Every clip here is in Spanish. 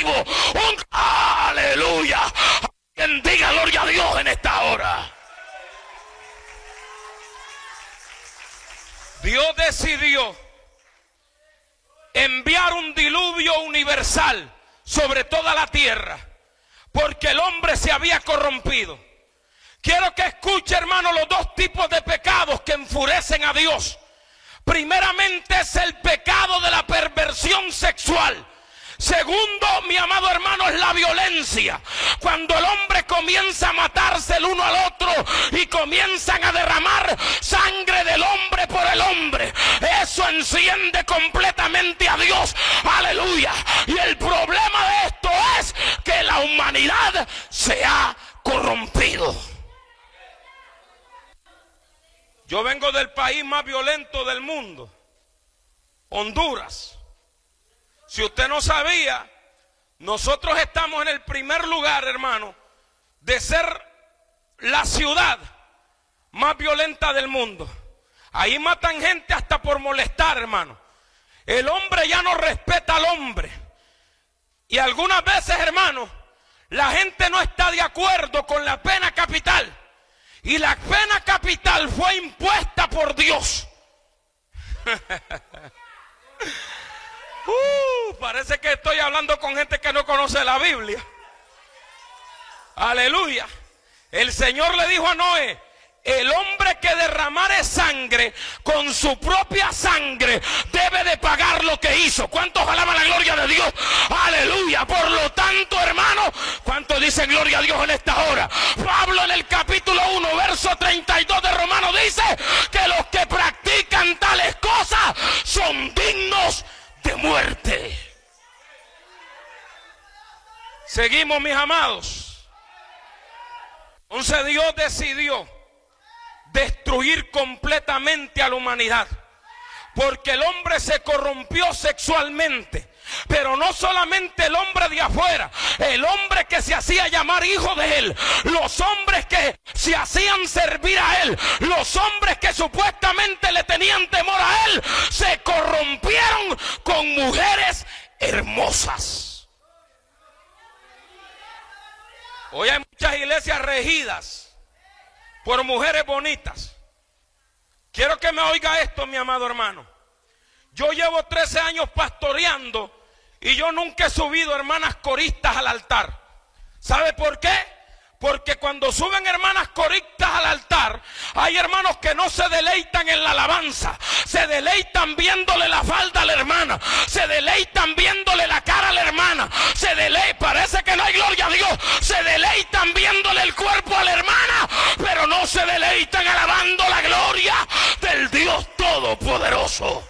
vivo. Aleluya. Quien diga gloria a Dios en esta hora. Dios decidió enviar un diluvio universal sobre toda la tierra, porque el hombre se había corrompido. Quiero que escuche, hermano, los dos tipos de pecados que enfurecen a Dios. Primeramente es el pecado de la perversión sexual. Segundo, mi amado hermano, es la violencia. Cuando el hombre comienza a matarse el uno al otro y comienzan a derramar sangre del hombre por el hombre, eso enciende completamente a Dios. Aleluya. Y el problema de esto es que la humanidad se ha corrompido. Yo vengo del país más violento del mundo, Honduras. Si usted no sabía, nosotros estamos en el primer lugar, hermano, de ser la ciudad más violenta del mundo. Ahí matan gente hasta por molestar, hermano. El hombre ya no respeta al hombre. Y algunas veces, hermano, la gente no está de acuerdo con la pena capital. Y la pena capital fue impuesta por Dios. Parece que estoy hablando con gente que no conoce la Biblia. Aleluya. El Señor le dijo a Noé: el hombre que derramare sangre, con su propia sangre debe de pagar lo que hizo. ¿Cuántos alaban la gloria de Dios? Aleluya. Por lo tanto, hermano, ¿cuántos dicen gloria a Dios en esta hora? Pablo en el capítulo 1, verso 32 de Romanos dice que los que practican tales cosas son dignos de muerte. Seguimos, mis amados. Entonces Dios decidió destruir completamente a la humanidad, porque el hombre se corrompió sexualmente. Pero no solamente el hombre de afuera, el hombre que se hacía llamar hijo de él, los hombres que se hacían servir a él, los hombres que supuestamente le tenían temor a él, se corrompieron con mujeres hermosas. Hoy hay muchas iglesias regidas por mujeres bonitas. Quiero que me oiga esto, mi amado hermano. Yo llevo 13 años pastoreando y yo nunca he subido hermanas coristas al altar. ¿Sabe por qué? Porque cuando suben hermanas coristas al altar, hay hermanos que no se deleitan en la alabanza, se deleitan viéndole la falda a la hermana, se deleitan viéndole la cara a la hermana, parece que no hay gloria a Dios, se deleitan viéndole el cuerpo a la hermana, pero no se deleitan alabando la gloria del Dios Todopoderoso.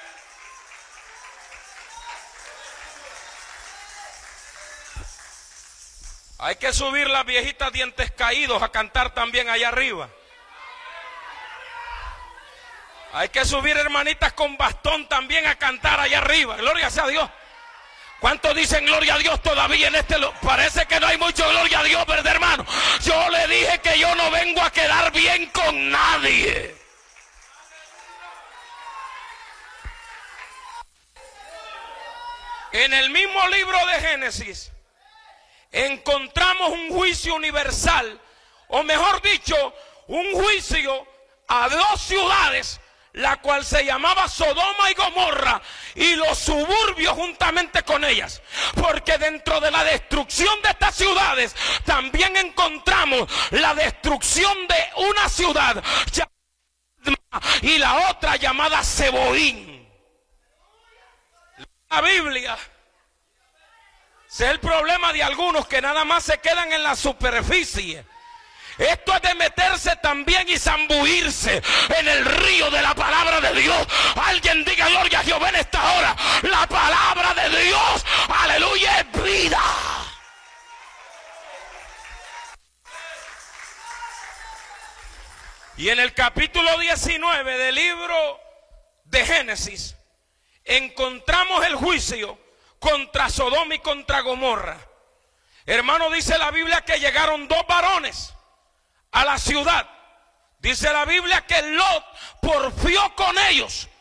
Hay que subir las viejitas dientes caídos a cantar también allá arriba. Hay que subir hermanitas con bastón también a cantar allá arriba. Gloria sea a Dios. ¿Cuántos dicen gloria a Dios todavía en este? Parece que no hay mucho gloria a Dios, ¿verdad, hermano? Yo le dije que yo no vengo a quedar bien con nadie. En el mismo libro de Génesis encontramos un juicio universal, o mejor dicho, un juicio a dos ciudades, la cual se llamaba Sodoma y Gomorra, y los suburbios juntamente con ellas, porque dentro de la destrucción de estas ciudades también encontramos la destrucción de una ciudad y la otra llamada Seboín. La Biblia. Ese es el problema de algunos que nada más se quedan en la superficie. Esto es de meterse también y zambuirse en el río de la palabra de Dios. Alguien diga gloria a Jehová en esta hora. La palabra de Dios, aleluya, es vida. Y en el capítulo 19 del libro de Génesis encontramos el juicio contra Sodoma y contra Gomorra. Hermano, dice la Biblia que llegaron dos varones a la ciudad. Dice la Biblia que Lot porfió con ellos